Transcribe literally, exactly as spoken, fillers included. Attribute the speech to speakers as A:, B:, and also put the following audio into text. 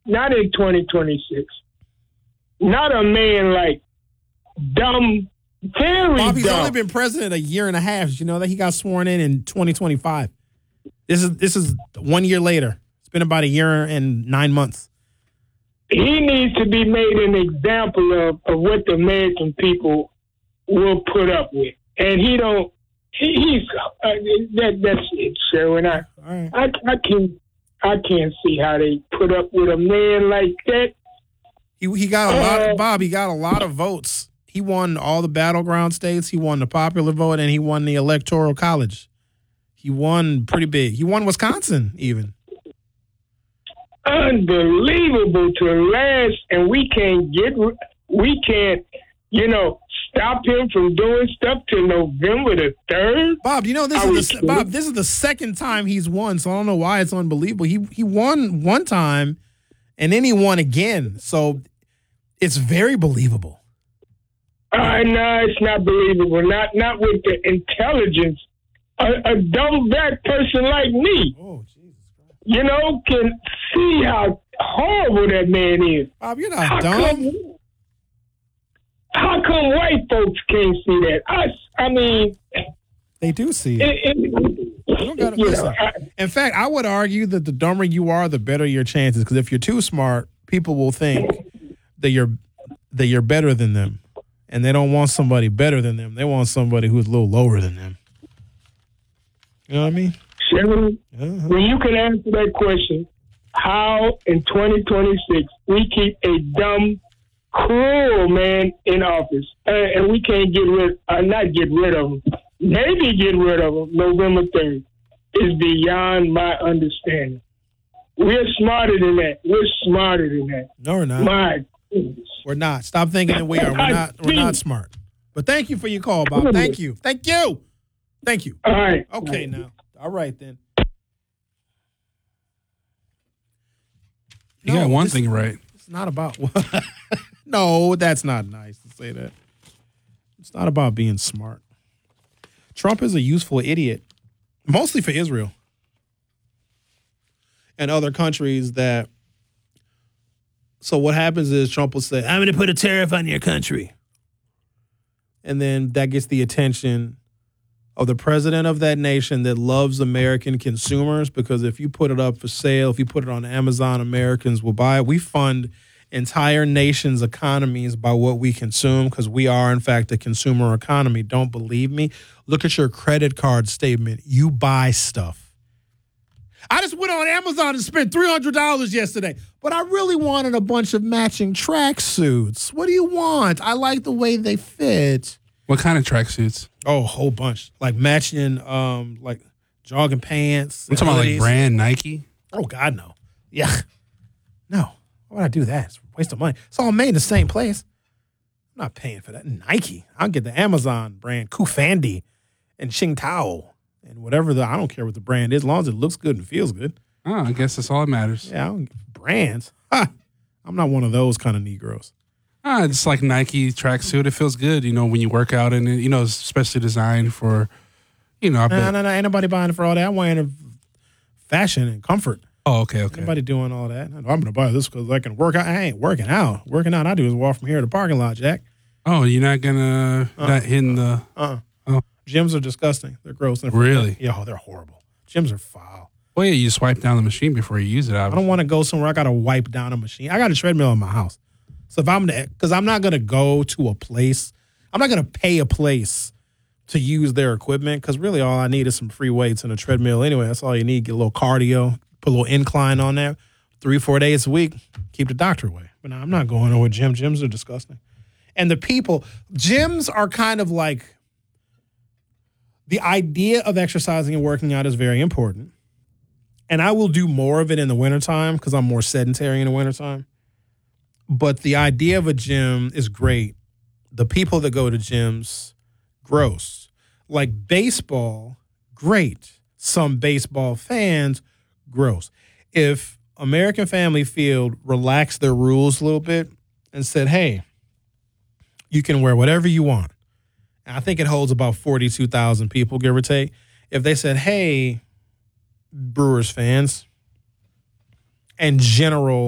A: not in twenty twenty-six. Not a man like dumb, very
B: Bob, he's
A: dumb.
B: only been president a year and a half. Did you know that he got sworn in in twenty twenty-five? This is this is one year later. It's been about a year and nine months.
A: He needs to be made an example of, of what the American people will put up with, and he don't. He, he's uh, that. That's it, Sherwin. I,
B: right.
A: I, I can, I can't see how they put up with a man like that.
B: He he got a lot.
A: Uh,
B: Of, Bob, he got a lot of votes. He won all the battleground states. He won the popular vote, and he won the electoral college. He won pretty big. He won Wisconsin even.
A: Unbelievable to last, and we can't get, we can't, you know, stop him from doing stuff till November the third.
B: Bob, you know this
A: Are
B: is the,
A: we
B: Bob. This is the second time he's won, so I don't know why it's unbelievable. He he won one time, and then he won again, so it's very believable.
A: Uh, no, it's not believable. Not not with the intelligence. A, a dumb black person like me,
B: Oh, Jesus Christ.
A: you know, can see how horrible that man is.
B: Bob, you're
A: How
B: not dumb.
A: come, how come white folks can't see that? Us, I mean,
B: They do see it.
A: it, it,
B: You don't gotta
A: you know,
B: listen.
A: I,
B: In fact, I would argue that the dumber you are, the better your chances. Because if you're too smart, people will think that you're that you're better than them, and they don't want somebody better than them. They want somebody who's a little lower than them. You know what I mean?
A: Sherman,
B: Uh-huh.
A: when you can answer that question, how in twenty twenty-six we keep a dumb, cruel man in office, uh, and we can't get rid, uh, not get rid of him, maybe get rid of him November third, is beyond my understanding. We're smarter than that. We're smarter than that.
B: No, we're not.
A: My goodness.
B: We're not. Stop thinking that we are. We're not. We're not smart. But thank you for your call, Bob. Thank you. Thank you. Thank you.
A: All right.
B: Okay, now. All right, then.
C: You got one
B: this-
C: thing right.
B: It's not about. No, that's not nice to say that. It's not about being smart. Trump is a useful idiot, mostly for Israel and other countries that. So what happens is Trump will say, I'm going to put a tariff on your country. And then that gets the attention of the president of that nation that loves American consumers, because if you put it up for sale, if you put it on Amazon, Americans will buy it. We fund entire nations' economies by what we consume, because we are, in fact, a consumer economy. Don't believe me? Look at your credit card statement. You buy stuff. I just went on Amazon and spent three hundred dollars yesterday, but I really wanted a bunch of matching tracksuits. What do you want? I like the way they fit.
C: What kind of tracksuits?
B: Oh, a whole bunch. Like matching, um, like jogging pants.
C: I'm talking about like
B: hoodies.
C: brand Nike.
B: Oh, God, no. Yeah. No. Why would I do that? It's a waste of money. It's all made in the same place. I'm not paying for that. Nike. I'll get the Amazon brand, Kufandi and Qingdao and whatever the, I don't care what the brand is, as long as it looks good and feels good.
C: Oh, I guess that's all that matters.
B: Yeah, I don't, brands. Ha. I'm not one of those kind of Negroes.
C: Ah, it's like Nike tracksuit. It feels good, you know, when you work out in it. You know, it's especially designed for, you know, I
B: No,
C: bet.
B: no, no. Ain't nobody buying it for all that. I'm wearing it for fashion and comfort.
C: Oh, okay, okay.
B: Nobody doing all that. I'm going to buy this because I can work out. I ain't working out. Working out I do is walk from here to the parking lot, Jack.
C: Oh, you're not gonna
B: Uh-uh.
C: not hitting the.
B: Uh-uh.
C: Oh.
B: Gyms are disgusting. They're gross. They're
C: Really?
B: Yeah, oh, they're horrible. Gyms are foul.
C: Well, yeah, you swipe down the machine before you use it.
B: I
C: Obviously.
B: don't want to go somewhere I got to wipe down a machine. I got a treadmill in my house. So if I'm, because I'm not going to go to a place, I'm not going to pay a place to use their equipment, because really all I need is some free weights and a treadmill anyway. That's all you need. Get a little cardio, put a little incline on there, three, four days a week, keep the doctor away. But no, I'm not going to a gym. Gyms are disgusting. And the people, gyms are kind of like, the idea of exercising and working out is very important. And I will do more of it in the wintertime because I'm more sedentary in the wintertime. But the idea of a gym is great. The people that go to gyms, gross. Like baseball, great. Some baseball fans, gross. If American Family Field relaxed their rules a little bit and said, hey, you can wear whatever you want. And I think it holds about forty-two thousand people, give or take. If they said, hey, Brewers fans and general